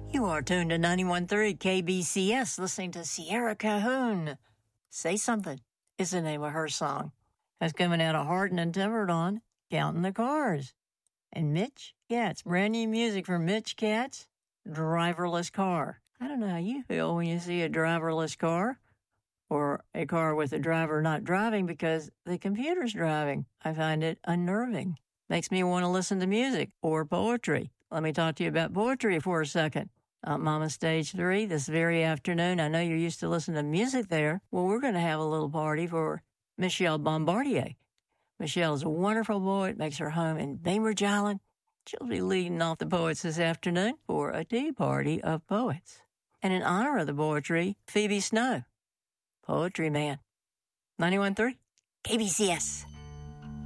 You are tuned to 91.3 KBCS, listening to Sierra Cahoon. Say Something is the name of her song. That's coming out of Hardin and Timberlawn, Counting the Cars. And Mitch Katz, brand new music from Mitch Katz, Driverless Car. I don't know how you feel when you see a driverless car or a car with a driver not driving because the computer's driving. I find it unnerving. Makes me want to listen to music or poetry. Let me talk to you about poetry for a second. Mama Stage 3 this very afternoon. I know you're used to listening to music there. Well, we're going to have a little party for Michelle Bombardier. Michelle is a wonderful poet, makes her home in Bainbridge Island. She'll be leading off the poets this afternoon for a tea party of poets. And in honor of the poetry, Phoebe Snow, Poetry Man. 91.3 KBCS.